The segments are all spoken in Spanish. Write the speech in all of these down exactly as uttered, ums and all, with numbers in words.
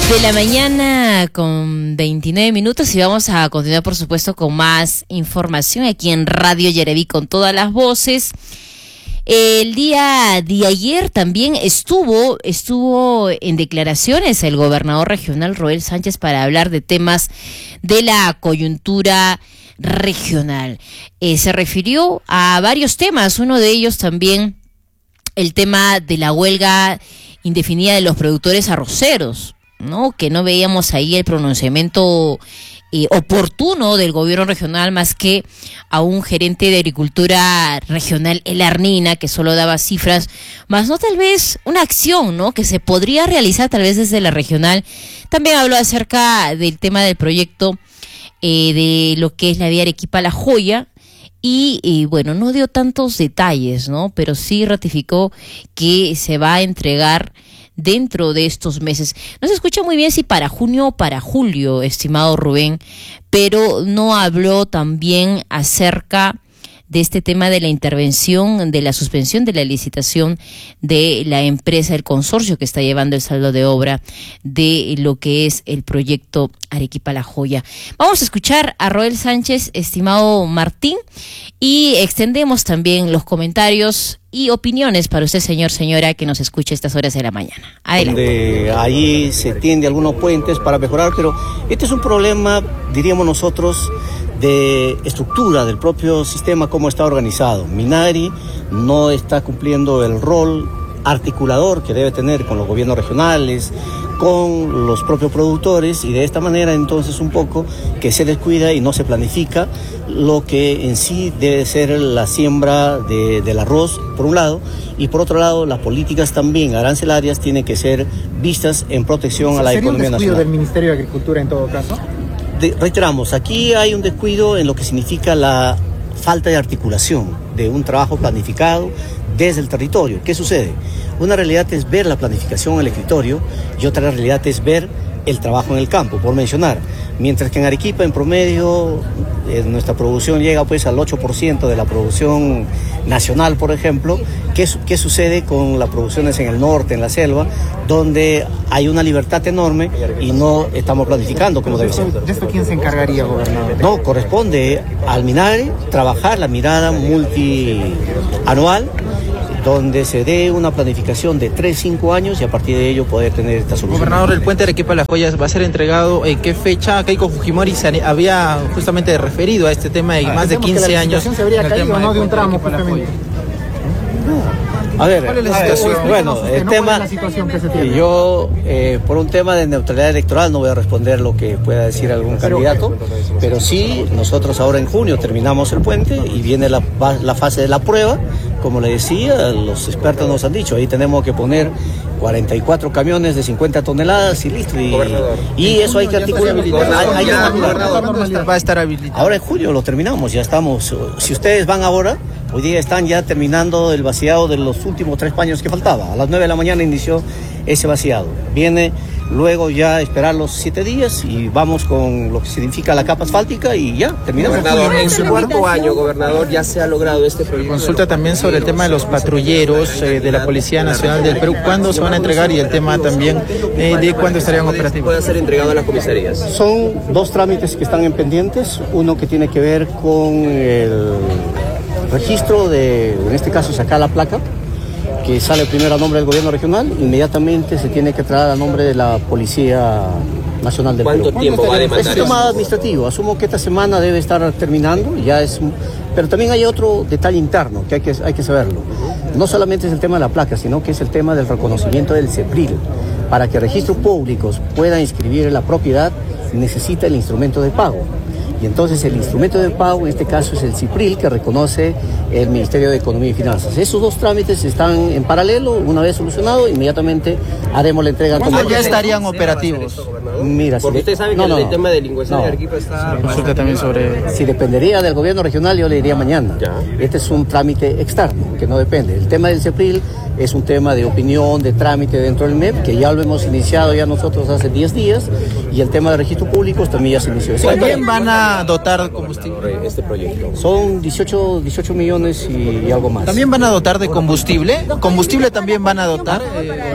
De la mañana con veintinueve minutos y vamos a continuar, por supuesto, con más información aquí en Radio Yereví con todas las voces. El día de ayer también estuvo, estuvo en declaraciones el gobernador regional Roel Sánchez para hablar de temas de la coyuntura regional. Eh, se refirió a varios temas, uno de ellos también el tema de la huelga indefinida de los productores arroceros, ¿no? Que no veíamos ahí el pronunciamiento eh, oportuno del gobierno regional, más que a un gerente de agricultura regional, El Arnina, que solo daba cifras, más no tal vez una acción, ¿no? Que se podría realizar tal vez desde la regional. También habló acerca del tema del proyecto eh, de lo que es la vía Arequipa-La Joya. Y, y bueno, no dio tantos detalles, ¿no? Pero sí ratificó que se va a entregar dentro de estos meses. No se escucha muy bien si para junio o para julio, estimado Rubén, pero no habló también acerca de este tema de la intervención, de la suspensión de la licitación de la empresa, el consorcio que está llevando el saldo de obra de lo que es el proyecto Arequipa-La Joya. Vamos a escuchar a Roel Sánchez, estimado Martín, y extendemos también los comentarios y opiniones para usted, señor, señora, que nos escuche a estas horas de la mañana. Adelante. Donde ahí se tiende algunos puentes para mejorar, pero este es un problema, diríamos nosotros, de estructura del propio sistema, cómo está organizado. Minagri no está cumpliendo el rol articulador que debe tener con los gobiernos regionales, con los propios productores, y de esta manera entonces un poco que se descuida y no se planifica lo que en sí debe ser la siembra de, del arroz, por un lado, y por otro lado las políticas también arancelarias tienen que ser vistas en protección a la economía nacional. ¿Sería un descuido del Ministerio de Agricultura en todo caso? De, reiteramos, aquí hay un descuido en lo que significa la falta de articulación de un trabajo planificado desde el territorio. ¿Qué sucede? Una realidad es ver la planificación en el escritorio y otra realidad es ver el trabajo en el campo, por mencionar. Mientras que en Arequipa, en promedio, eh, nuestra producción llega pues al ocho por ciento de la producción nacional, por ejemplo. ¿Qué, qué sucede con las producciones en el norte, en la selva, donde hay una libertad enorme y no estamos planificando como debe ser? ¿De esto quién se encargaría, gobernador? No, corresponde al Minagri trabajar la mirada multianual, donde se dé una planificación de tres, cinco años y a partir de ello poder tener esta solución. Gobernador, el puente de Arequipa-La Joya va a ser entregado ¿en qué fecha? Keiko Fujimori se había justamente referido a este tema de más de quince años. ¿Se habría caído, no, de un tramo justamente? A ver, ¿cuál es la situación? Bueno, el tema, la situación que se tiene? Yo eh, por un tema de neutralidad electoral no voy a responder lo que pueda decir algún candidato, pero sí, nosotros ahora en junio terminamos el puente y viene la, la fase de la prueba. Como le decía, los expertos nos han dicho, ahí tenemos que poner cuarenta y cuatro camiones de cincuenta toneladas y listo. Y, y eso hay que articular. Hay, hay va a estar habilitado. Ahora en julio lo terminamos, ya estamos. Si ustedes van ahora, hoy día están ya terminando el vaciado de los últimos tres paños que faltaba. A las nueve de la mañana inició ese vaciado. Viene luego ya esperar los siete días y vamos con lo que significa la capa asfáltica y ya terminamos. Gobernador, en su cuarto año, gobernador, ya se ha logrado este proyecto. Consulta también sobre el tema de los patrulleros eh, de la Policía Nacional del Perú. ¿Cuándo se van a entregar? Y el tema también eh, de cuándo estarían operativos. ¿Puede ser entregado a las comisarías? Son dos trámites que están en pendientes. Uno que tiene que ver con el registro de, en este caso, sacar la placa, que sale primero a nombre del gobierno regional, inmediatamente se tiene que traer a nombre de la Policía Nacional del Perú. ¿Cuánto tiempo va a demandar? Es un tema administrativo, asumo que esta semana debe estar terminando, ya es, pero también hay otro detalle interno que hay que, hay que saberlo. No solamente es el tema de la placa, sino que es el tema del reconocimiento del CEPRIL. Para que registros públicos puedan inscribir la propiedad, necesita el instrumento de pago. Y entonces el instrumento de pago, en este caso, es el CIPRIL, que reconoce el Ministerio de Economía y Finanzas. Esos dos trámites están en paralelo. Una vez solucionado, inmediatamente haremos la entrega. ¿Cuándo ya estarían operativos? Mira, porque si usted sabe que no, no, el tema de delincuencia no. de Arequipa está... Consulta también sobre... Si dependería del gobierno regional, yo le diría mañana. Ya. Este es un trámite externo, que no depende. El tema del CIPRIL es un tema de opinión, de trámite dentro del M E P, que ya lo hemos iniciado ya nosotros hace diez días, y el tema de registros públicos también ya se inició. ¿También van a a dotar combustible? Este proyecto. Son dieciocho, dieciocho millones y, y algo más. ¿También van a dotar de combustible? ¿Combustible también van a dotar? Eh,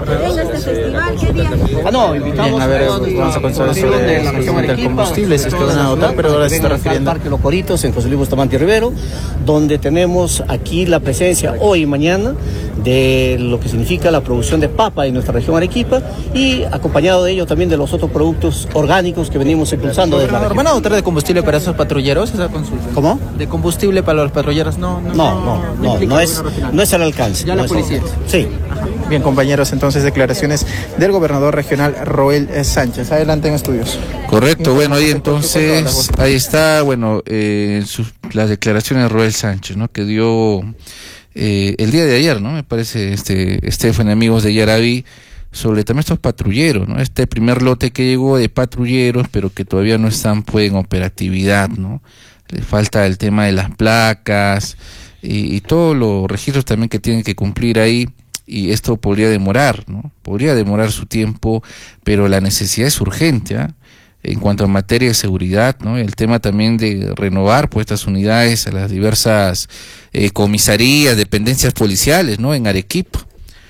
ah, no, invitamos Bien, a ver, vamos a consultar sobre de la región el Arequipa, combustible, si es que van a dotar, pero ahora se está refiriendo. al Parque Los Coritos, en José Luis Bustamante Rivero, donde tenemos aquí la presencia hoy y mañana de lo que significa la producción de papa en nuestra región Arequipa y acompañado de ello también de los otros productos orgánicos que venimos impulsando desde la región. ¿Van a dotar de combustible para esos patrulleros? Esa consulta. ¿Cómo? ¿De combustible para los patrulleros? No, no, No, no, no, no es, no es al alcance. Ya no la es policía. Sí. Bien, compañeros, entonces declaraciones del gobernador regional Roel Sánchez. Adelante en estudios. Correcto, bueno, ahí entonces, ahí está, bueno, eh, sus, las declaraciones de Roel Sánchez, ¿no? Que dio eh, el día de ayer, ¿no? Me parece, este, Estefan, amigos de Yaraví, sobre también estos patrulleros, ¿no? Este primer lote que llegó de patrulleros, pero que todavía no están, pues, en operatividad, ¿no? Le falta el tema de las placas y, y todos los registros también que tienen que cumplir ahí. Y esto podría demorar, ¿no? Podría demorar su tiempo, pero la necesidad es urgente, ¿eh? En cuanto a materia de seguridad, ¿no? El tema también de renovar pues estas unidades a las diversas eh, comisarías, dependencias policiales, ¿no? En Arequipa.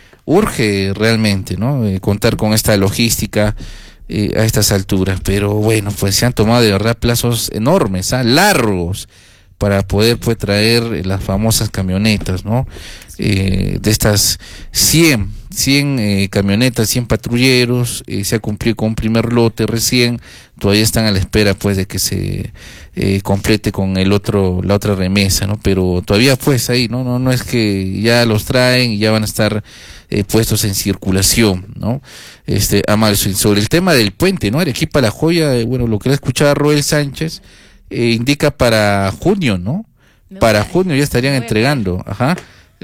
Urge realmente, ¿no? Eh, contar con esta logística eh, a estas alturas, pero bueno, pues se han tomado de verdad plazos enormes, ¿eh? Largos, para poder pues traer eh, las famosas camionetas, ¿no? Eh, de estas cien, cien eh, camionetas, cien patrulleros, eh, se ha cumplido con un primer lote recién, todavía están a la espera pues de que se eh, complete con el otro, la otra remesa, ¿no? Pero todavía pues ahí, ¿no? No, no es que ya los traen y ya van a estar eh, puestos en circulación, ¿no? Este, Amal, sobre el tema del puente, ¿no? Arequipa La Joya, eh, bueno, lo que le escuchaba Roel Sánchez, eh, indica para junio, ¿no? Para junio ya estarían entregando, ajá,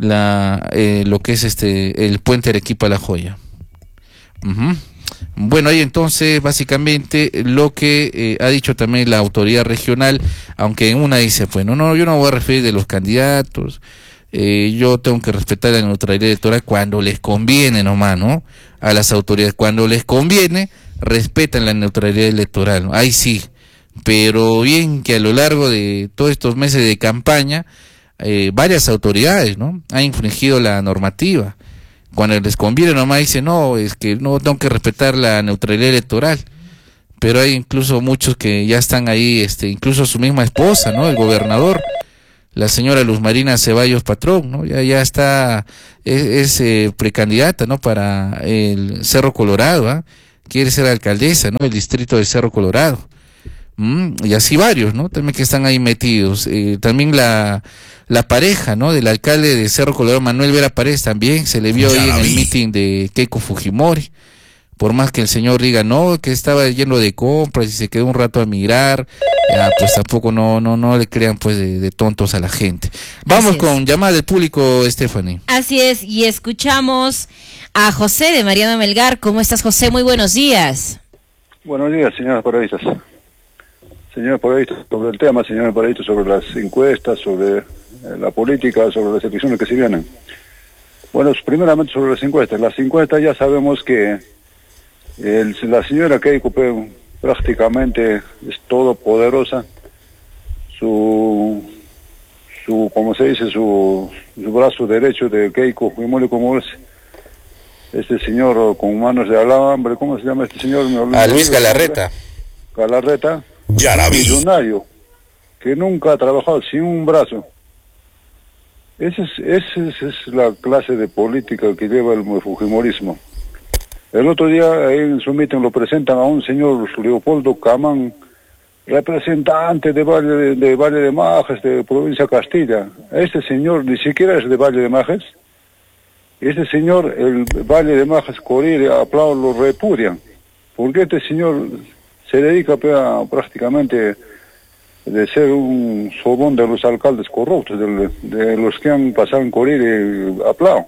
la eh, lo que es este el puente Arequipa La Joya. Uh-huh. Bueno, ahí entonces básicamente lo que eh, ha dicho también la autoridad regional, aunque en una dice, pues no, no, yo no voy a referir de los candidatos, eh, yo tengo que respetar la neutralidad electoral cuando les conviene nomás, ¿no? A las autoridades, cuando les conviene, respetan la neutralidad electoral, ¿no? Ahí sí, pero bien que a lo largo de todos estos meses de campaña, Eh, varias autoridades, ¿no? Han infringido la normativa. Cuando les conviene nomás dicen, no, es que no tengo que respetar la neutralidad electoral. Pero hay incluso muchos que ya están ahí, este, incluso su misma esposa, ¿no? El gobernador, la señora Luz Marina Ceballos Patrón, ¿no? Ya, ya está, es, es eh, precandidata, ¿no? Para el Cerro Colorado, ¿eh? Quiere ser alcaldesa, ¿no? El distrito del Cerro Colorado. Mm, y así varios, ¿no? También que están ahí metidos. Eh, también la la pareja, ¿no? Del alcalde de Cerro Colorado, Manuel Vera Paredes, también se le vio ya ahí en el meeting de Keiko Fujimori. Por más que el señor diga, no, que estaba lleno de compras y se quedó un rato a mirar, ya, pues tampoco no no no le crean pues de, de tontos a la gente. Vamos con llamada del público, Stephanie. Así es, y escuchamos a José de Mariano Melgar. ¿Cómo estás, José? Muy buenos días. Buenos días, señores periodistas. Señor periodista, sobre el tema, señor periodista, sobre las encuestas, sobre eh, la política, sobre las elecciones que se vienen. Bueno, primeramente sobre las encuestas. Las encuestas ya sabemos que el, la señora Keiko prácticamente es todopoderosa. Su, su, como se dice, su, su brazo derecho de Keiko Fujimori, como es este señor con manos de alambre, ¿cómo se llama este señor? A Luis Galarreta. Galarreta. Yaraví. Millonario, que nunca ha trabajado sin un brazo. Esa es, esa es, esa es la clase de política que lleva el fujimorismo. El otro día ahí en su meeting lo presentan a un señor Leopoldo Camán, representante de Valle de, de Valle de Majes, de provincia de Castilla. Este señor ni siquiera es de Valle de Majes. Este señor, el Valle de Majes, Corire, Aplao, lo repudian. Porque este señor se dedica a, prácticamente de ser un sobón de los alcaldes corruptos, de, de los que han pasado en Corire y Aplao.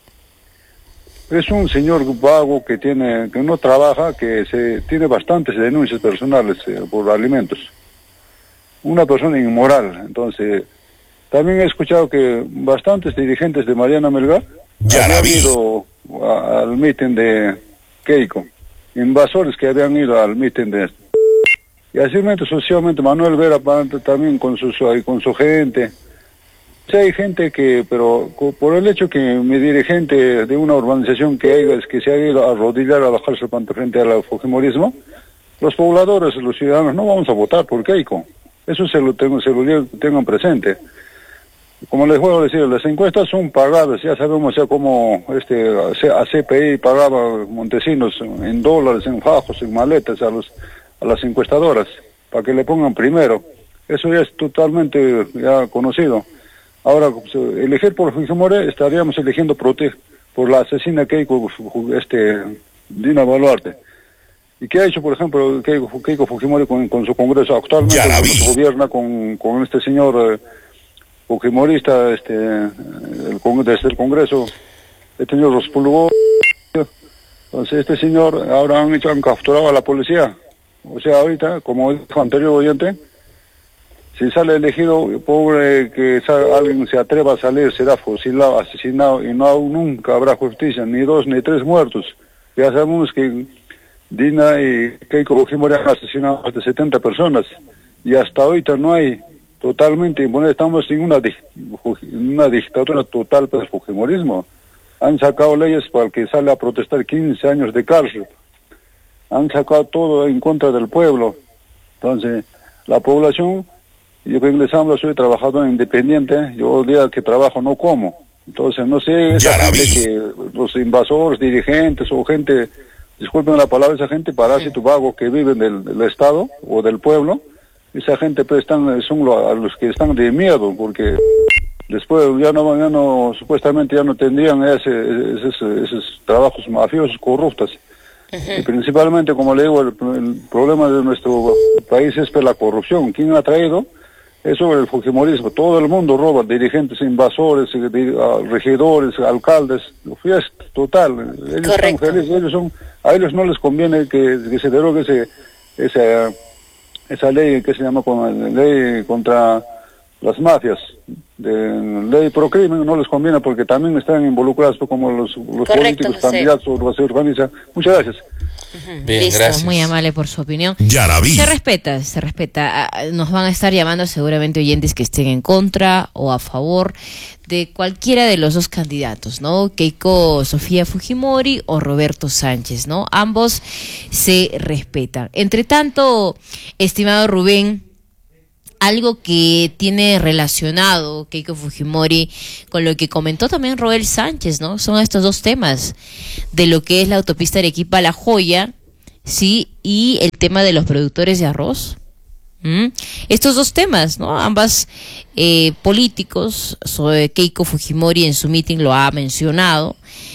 Es un señor vago que tiene que no trabaja, que se tiene bastantes denuncias personales eh, por alimentos. Una persona inmoral. Entonces, también he escuchado que bastantes dirigentes de Mariana Melgar habían ido a, al mitin de Keiko. Invasores que habían ido al mitin de Y así sucesivamente Manuel Vera también con su, con su gente. Sí, hay gente que, pero por el hecho que mi dirigente de una urbanización que, hay, que se ha ido a arrodillar a bajarse frente al fujimorismo, los pobladores, los ciudadanos, no vamos a votar por Keiko. Eso se lo, tengo, se lo tengan presente. Como les voy a decir, las encuestas son pagadas, ya sabemos ya cómo este, a C P I pagaba Montesinos en dólares, en fajos, en maletas a, los, a las encuestadoras, para que le pongan primero. Eso ya es totalmente ya conocido. Ahora, elegir por Fujimori, estaríamos eligiendo por, por la asesina Keiko, este, Dina Boluarte. ¿Y qué ha hecho, por ejemplo, Keiko, Keiko Fujimori con, con su Congreso? Actualmente gobierna con, con este señor eh, fujimorista, este, el, desde el Congreso, este señor Rospulgó. Entonces, este señor, ahora han hecho, han capturado a la policía. O sea, ahorita, como dijo anterior oyente, si sale elegido, pobre que sal, alguien se atreva a salir, será fusilado, asesinado, y no nunca habrá justicia, ni dos ni tres muertos. Ya sabemos que Dina y Keiko Fujimori han asesinado más de setenta personas, y hasta ahorita no hay totalmente, bueno, estamos en una, una dictadura total por el fujimorismo. Han sacado leyes para el que sale a protestar quince años de cárcel. Han sacado todo en contra del pueblo. Entonces, la población... Yo que les hablo, soy trabajador independiente, yo día que trabajo no como. Entonces, no sé, esa gente que los invasores, dirigentes o gente, disculpen la palabra, esa gente parásito vago que viven del, del Estado o del pueblo, esa gente pues están, son lo, a los que están de miedo, porque después ya no, ya no supuestamente ya no tendrían ese, esos, esos trabajos mafiosos, corruptos. Uh-huh. Y principalmente, como le digo, el, el problema de nuestro país es por la corrupción. ¿Quién ha traído? Es sobre el fujimorismo. Todo el mundo roba, dirigentes, invasores, regidores, alcaldes. Es total. Ellos Correcto. Son felices, ellos son, a ellos no les conviene que, que se derogue ese, esa, esa ley que se llama con, ley contra las mafias, de ley pro crimen, no les conviene porque también están involucrados como los, los políticos, sí. Candidatos o se organiza. Muchas gracias. Uh-huh. Bien, listo, gracias. Muy amable por su opinión. Ya la vi. Se respeta, se respeta. Nos van a estar llamando seguramente oyentes que estén en contra o a favor de cualquiera de los dos candidatos, ¿no? Keiko Sofía Fujimori o Roberto Sánchez, ¿no? Ambos se respetan. Entre tanto, estimado Rubén, algo que tiene relacionado Keiko Fujimori con lo que comentó también Roel Sánchez, ¿no? Son estos dos temas de lo que es la autopista Arequipa-La Joya, sí, y el tema de los productores de arroz. ¿Mm? Estos dos temas, ¿no? Ambas eh, políticos, sobre Keiko Fujimori en su meeting lo ha mencionado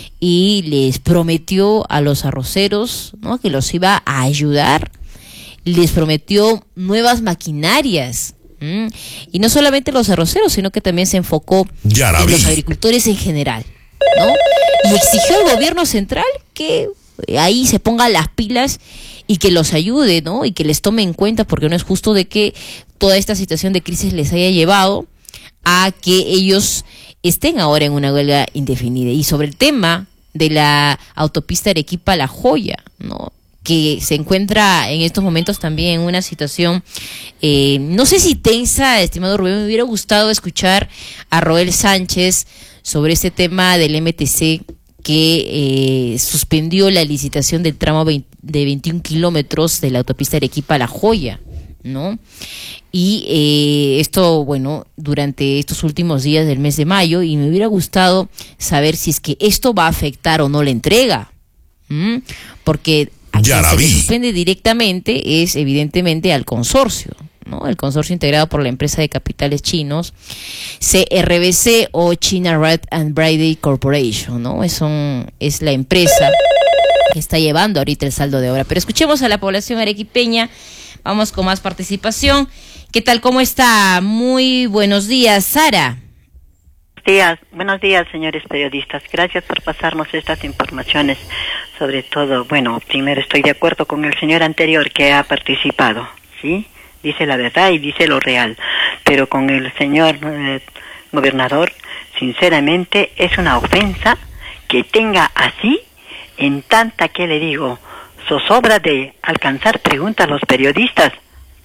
y les prometió a los arroceros, ¿no?, que los iba a ayudar. Les prometió nuevas maquinarias. ¿Mm? Y no solamente los arroceros, sino que también se enfocó en los agricultores en general, ¿no? Y exigió al gobierno central que ahí se ponga las pilas y que los ayude, ¿no? Y que les tome en cuenta, porque no es justo de que toda esta situación de crisis les haya llevado a que ellos estén ahora en una huelga indefinida. Y sobre el tema de la autopista Arequipa-La Joya, ¿no?, que se encuentra en estos momentos también en una situación, eh, no sé si tensa, estimado Rubén. Me hubiera gustado escuchar a Roel Sánchez sobre este tema del M T C que eh, suspendió la licitación del tramo de veintiún kilómetros de la autopista Arequipa-La Joya, ¿no? Y eh, esto, bueno, durante estos últimos días del mes de mayo, y me hubiera gustado saber si es que esto va a afectar o no la entrega, ¿Mm? porque a quien se le suspende directamente es evidentemente al consorcio, ¿no? El consorcio integrado por la empresa de capitales chinos C R B C o China Red and Brady Corporation, ¿no? Es, un, es la empresa que está llevando ahorita el saldo de obra. Pero escuchemos a la población arequipeña. Vamos con más participación. ¿Qué tal? ¿Cómo está? Muy buenos días, Sara. Días, buenos días, señores periodistas. Gracias por pasarnos estas informaciones. Sobre todo, bueno, primero estoy de acuerdo con el señor anterior que ha participado, ¿sí? Dice la verdad y dice lo real. Pero con el señor eh, gobernador, sinceramente, es una ofensa que tenga así, en tanta, que le digo, zozobra de alcanzar preguntas a los periodistas.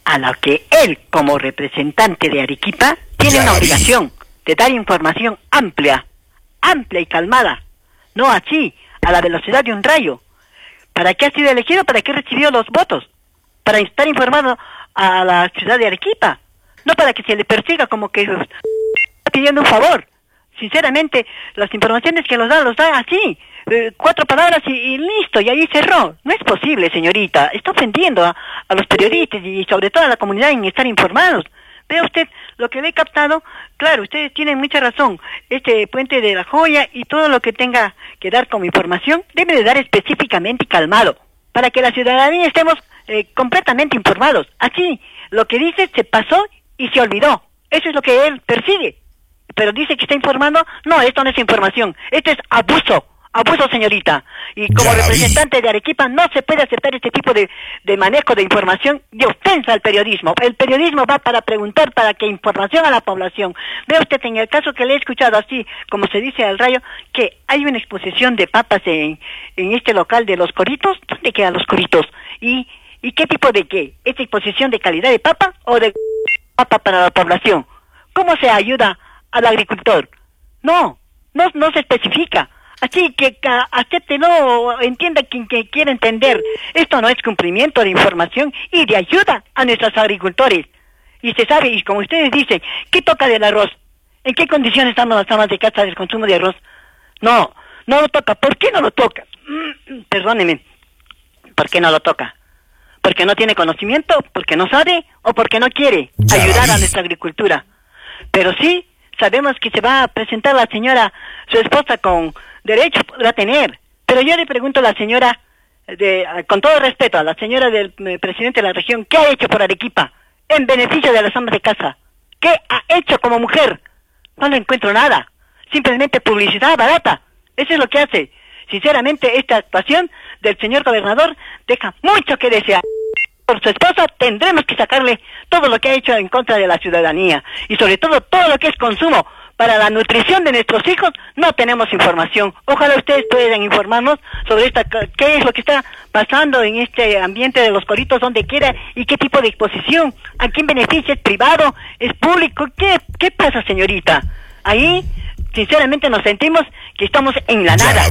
a lo que él, como representante de Arequipa, tiene una obligación de dar información amplia, amplia y calmada, no así, a la velocidad de un rayo. ¿Para qué ha sido elegido? ¿Para qué recibió los votos? Para estar informado a la ciudad de Arequipa, no para que se le persiga como que está pidiendo un favor. Sinceramente, las informaciones que los da, los da así, eh, cuatro palabras y, y listo, y ahí cerró. No es posible, señorita, está ofendiendo a, a los periodistas y sobre todo a la comunidad en estar informados. Vea usted lo que le he captado, claro, ustedes tienen mucha razón, este puente de la joya y todo lo que tenga que dar como información, debe de dar específicamente y calmado, para que la ciudadanía estemos eh, completamente informados. Así, lo que dice se pasó y se olvidó, eso es lo que él persigue. Pero dice que está informando, no, esto no es información, esto es abuso, abuso, señorita. Y como representante de Arequipa no se puede aceptar este tipo de, de manejo de información de ofensa al periodismo. El periodismo va para preguntar, para que información a la población. Ve usted en el caso que le he escuchado así, como se dice al rayo, que hay una exposición de papas en, en este local de los Coritos. ¿Dónde quedan los Coritos? ¿Y, y qué tipo de qué? ¿Esta exposición de calidad de papa o de papa para la población? ¿Cómo se ayuda al agricultor? No, no, no se especifica. Así que ca, acéptelo o entienda quien que quiere entender. Esto no es cumplimiento de información y de ayuda a nuestros agricultores. Y se sabe, y como ustedes dicen, ¿qué toca del arroz? ¿En qué condiciones estamos las amas de casa del consumo de arroz? No, no lo toca. ¿Por qué no lo toca? Mm, perdóneme. ¿Por qué no lo toca? ¿Porque no tiene conocimiento? ¿Porque no sabe? ¿O porque no quiere ayudar a nuestra agricultura? Pero sí, sabemos que se va a presentar la señora, su esposa, con derecho podrá tener. Pero yo le pregunto a la señora, de, con todo respeto, a la señora del eh, presidente de la región, ¿qué ha hecho por Arequipa en beneficio de las amas de casa? ¿Qué ha hecho como mujer? No le encuentro nada. Simplemente publicidad barata. Eso es lo que hace. Sinceramente, esta actuación del señor gobernador deja mucho que desear. Por su esposa tendremos que sacarle todo lo que ha hecho en contra de la ciudadanía y sobre todo todo lo que es consumo para la nutrición de nuestros hijos. No tenemos información. Ojalá ustedes puedan informarnos sobre esta, qué es lo que está pasando en este ambiente de los Coritos, donde quiera, y qué tipo de exposición, a quién beneficia, es privado, es público, qué, qué pasa, señorita. Ahí, sinceramente, nos sentimos que estamos en la nada,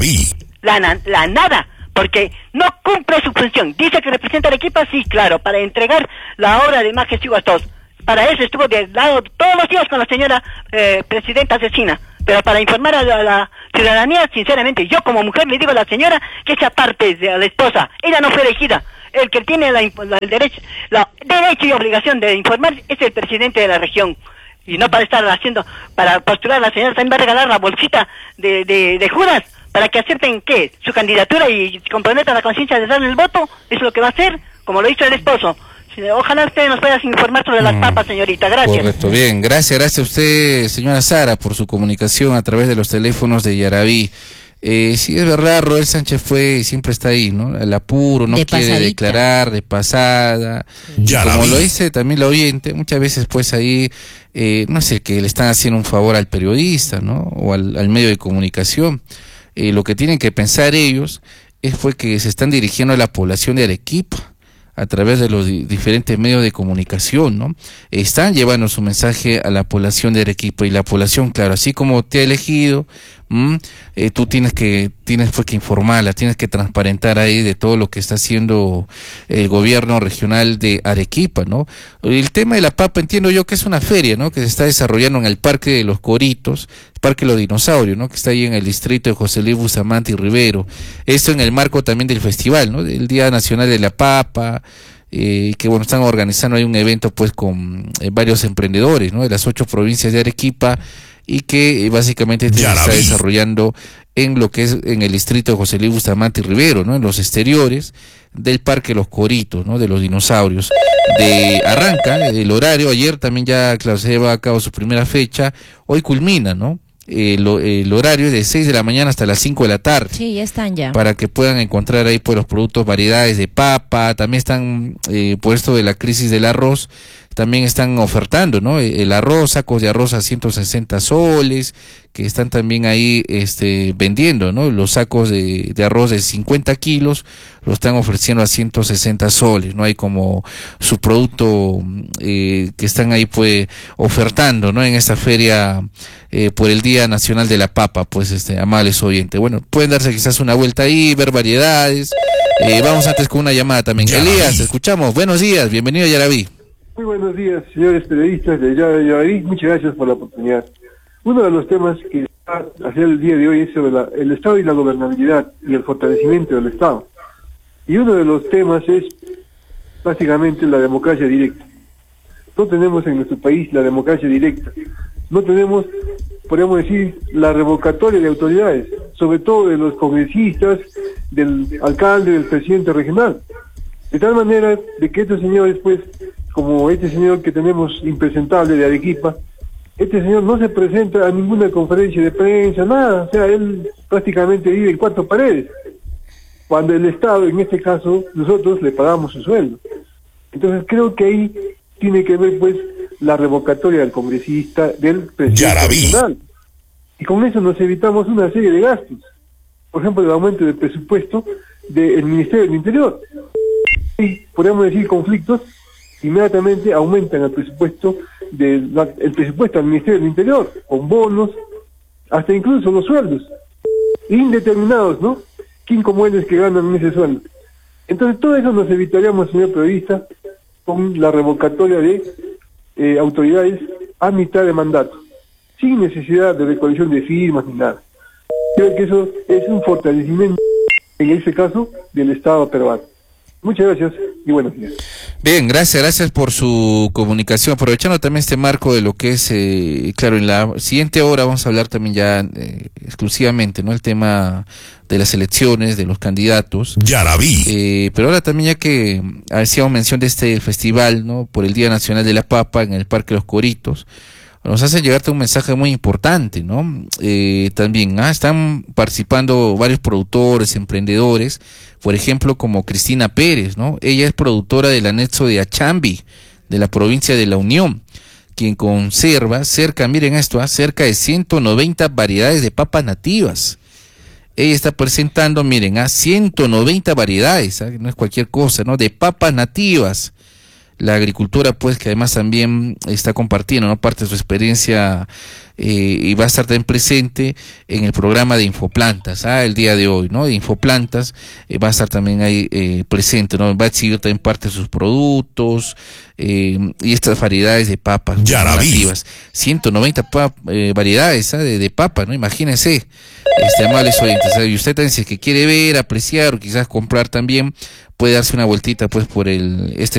la, la nada. Porque no cumple su función. Dice que representa a Arequipa, sí, claro, para entregar la obra de Majes Iguastos. Para eso estuvo de lado todos los días con la señora eh, presidenta asesina. Pero para informar a la, a la ciudadanía, sinceramente, yo como mujer le digo a la señora que esa parte de la esposa, ella no fue elegida. El que tiene la, la, el derecho, la derecho y obligación de informar es el presidente de la región. Y no para estar haciendo, para postular a la señora, también va a regalar la bolsita de, de, de Judas, para que acepten, ¿qué?, su candidatura y comprometan la conciencia de darle el voto. Eso es lo que va a hacer, como lo hizo el esposo. Ojalá usted nos pueda informar sobre las papas, señorita. Gracias. Correcto, bien. Gracias, gracias a usted, señora Sara, por su comunicación a través de los teléfonos de Yaraví. Eh, sí, es verdad, Roel Sánchez fue y siempre está ahí, ¿no? El apuro, no de quiere pasadita. declarar, de pasada. Como lo dice también la oyente, muchas veces pues ahí, eh, no sé, que le están haciendo un favor al periodista, ¿no? O al, al medio de comunicación. Eh, lo que tienen que pensar ellos es fue que se están dirigiendo a la población de Arequipa a través de los di diferentes medios de comunicación, ¿no? Están llevando su mensaje a la población de Arequipa, y la población, claro, así como te ha elegido, ¿m? Eh, tú tienes que tienes fue que informarla, tienes que transparentar ahí de todo lo que está haciendo el gobierno regional de Arequipa, ¿no? El tema de la papa, entiendo yo que es una feria, ¿no?, que se está desarrollando en el Parque de los Coritos, Parque de los Dinosaurios, ¿no?, que está ahí en el distrito de José Luis Bustamante y Rivero. Esto en el marco también del festival, ¿no?, del Día Nacional de la Papa. Eh, que bueno, están organizando ahí un evento pues con eh, varios emprendedores, ¿no?, de las ocho provincias de Arequipa, y que eh, básicamente este se está desarrollando en lo que es en el distrito de José Luis Bustamante y Rivero, ¿no?, en los exteriores del Parque Los Coritos, ¿no?, de los dinosaurios. De arranca el horario, ayer también ya, claro, se lleva a cabo su primera fecha, hoy culmina, ¿no? El, el horario es de seis de la mañana hasta las cinco de la tarde. Sí, ya están ya. Para que puedan encontrar ahí pues los productos, variedades de papa, también están, eh, por esto de la crisis del arroz, también están ofertando, ¿no? El arroz, sacos de arroz a ciento sesenta soles, que están también ahí este, vendiendo, ¿no? Los sacos de, de arroz de cincuenta kilos lo están ofreciendo a ciento sesenta soles, ¿no? Hay como su producto eh, que están ahí pues ofertando, ¿no? En esta feria eh, por el Día Nacional de la Papa, pues este, amables oyentes. Bueno, pueden darse quizás una vuelta ahí, ver variedades. Eh, vamos antes con una llamada también. Yaraví. Elías, escuchamos. Buenos días, bienvenido a Yaraví. Muy buenos días, señores periodistas de Yaraví. Muchas gracias por la oportunidad. Uno de los temas que va a hacer el día de hoy es sobre la, el Estado y la gobernabilidad y el fortalecimiento del Estado. Y uno de los temas es básicamente la democracia directa. No tenemos en nuestro país la democracia directa. No tenemos, podríamos decir, la revocatoria de autoridades, sobre todo de los congresistas, del alcalde, del presidente regional. De tal manera de que estos señores, pues, como este señor que tenemos impresentable de Arequipa, este señor no se presenta a ninguna conferencia de prensa, nada, o sea, él prácticamente vive en cuatro paredes, cuando el Estado, en este caso, nosotros le pagamos su sueldo. Entonces creo que ahí tiene que ver, pues, la revocatoria del congresista, del presidente nacional. Y con eso nos evitamos una serie de gastos. Por ejemplo, el aumento del presupuesto del Ministerio del Interior. Y podríamos decir conflictos, inmediatamente aumentan el presupuesto del el presupuesto del Ministerio del Interior, con bonos, hasta incluso los sueldos, indeterminados, ¿no? ¿Quién como él es que ganan ese sueldo? Entonces todo eso nos evitaríamos, señor periodista, con la revocatoria de eh, autoridades a mitad de mandato, sin necesidad de recolección de firmas ni nada. Creo que eso es un fortalecimiento, en ese caso, del Estado peruano. Muchas gracias y buenos días. Bien, gracias, gracias por su comunicación. Aprovechando también este marco de lo que es, eh, claro, en la siguiente hora vamos a hablar también ya eh, exclusivamente, ¿no? El tema de las elecciones, de los candidatos. Yaraví. Eh, pero ahora también ya que hacíamos mención de este festival, ¿no? Por el Día Nacional de la Papa en el Parque Los Coritos, nos hace llegarte un mensaje muy importante, ¿no? Eh, también ah, están participando varios productores, emprendedores, por ejemplo, como Cristina Pérez, ¿no? Ella es productora del anexo de Achambi, de la provincia de La Unión, quien conserva cerca, miren esto, ah, cerca de ciento noventa variedades de papas nativas. Ella está presentando, miren, a ah, ciento noventa variedades, ah, no es cualquier cosa, ¿no? De papas nativas. La agricultura, pues, que además también está compartiendo, ¿no? Parte de su experiencia eh, y va a estar también presente en el programa de Infoplantas, ah, el día de hoy, ¿no? De Infoplantas eh, va a estar también ahí eh, presente, ¿no? Va a exhibir también parte de sus productos eh, y estas variedades de papas nativas. ciento noventa pap eh, variedades ¿ah? de, de papas, ¿no? Imagínense, este, amables oyentes, ¿sabes? Y usted también, si es que quiere ver, apreciar o quizás comprar también, puede darse una vueltita, pues, por el este